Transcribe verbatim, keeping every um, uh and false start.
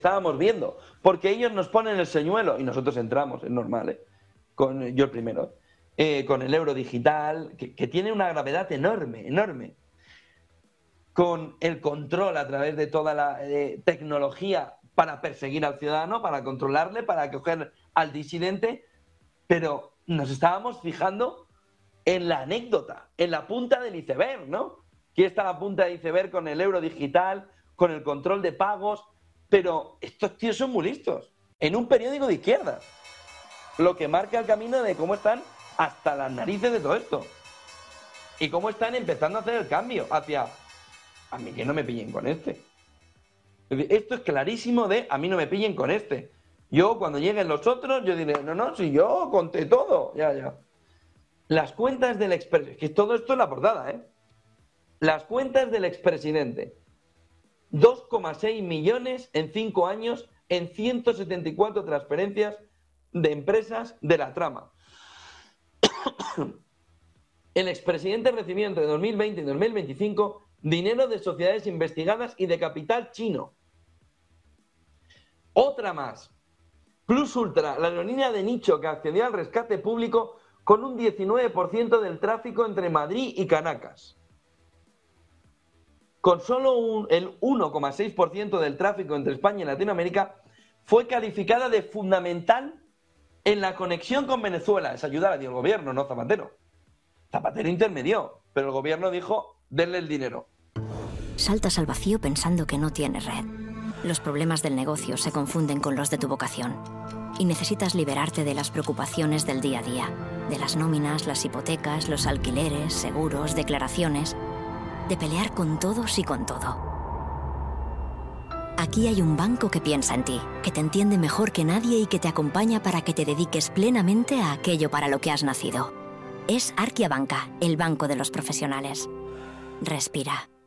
estábamos viendo, porque ellos nos ponen el señuelo y nosotros entramos, es normal, ¿eh? Con, yo el primero, eh, con el euro digital, que, que tiene una gravedad enorme, enorme, con el control a través de toda la eh, tecnología para perseguir al ciudadano, para controlarle, para coger al disidente, pero nos estábamos fijando en la anécdota, en la punta del iceberg, ¿no? Aquí está la punta del iceberg con el euro digital, con el control de pagos. Pero estos tíos son muy listos. En un periódico de izquierdas. Lo que marca el camino de cómo están hasta las narices de todo esto. Y cómo están empezando a hacer el cambio hacia... A mí que no me pillen con este. Esto es clarísimo de a mí no me pillen con este. Yo cuando lleguen los otros, yo diré, no, no, si yo conté todo. Ya, ya. Las cuentas del expresidente... Que todo esto es la portada, ¿eh? Las cuentas del expresidente. dos coma seis millones en cinco años en ciento setenta y cuatro transferencias de empresas de la trama. El expresidente recibió entre dos mil veinte y dos mil veinticinco dinero de sociedades investigadas y de capital chino. Otra más. Plus Ultra, la aerolínea de nicho que accedió al rescate público con un diecinueve por ciento del tráfico entre Madrid y Caracas. Con solo un, el uno coma seis por ciento del tráfico entre España y Latinoamérica, fue calificada de fundamental en la conexión con Venezuela. Es ayudar al gobierno, no Zapatero. Zapatero intermedió, pero el gobierno dijo, denle el dinero. Saltas al vacío pensando que no tienes red. Los problemas del negocio se confunden con los de tu vocación. Y necesitas liberarte de las preocupaciones del día a día. De las nóminas, las hipotecas, los alquileres, seguros, declaraciones... de pelear con todos y con todo. Aquí hay un banco que piensa en ti, que te entiende mejor que nadie y que te acompaña para que te dediques plenamente a aquello para lo que has nacido. Es Arkia Banca, el banco de los profesionales. Respira.